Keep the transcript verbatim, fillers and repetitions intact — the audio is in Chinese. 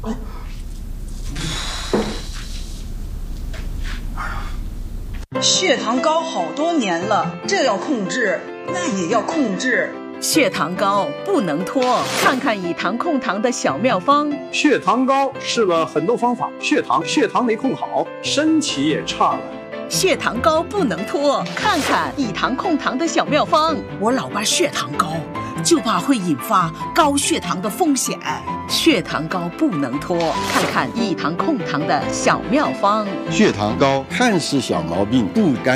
血糖高好多年了，这要控制，那也要控制。 血糖高不能拖，看看以糖控糖的小妙方。 血糖高试了很多方法，血糖血糖没控好，身体也差了。 血糖高不能拖，看看以糖控糖的小妙方。 我老爸血糖高，就怕会引发高血糖的风险。 血糖高不能拖，看看以糖控糖的小妙方。 血糖高看似小毛病，不干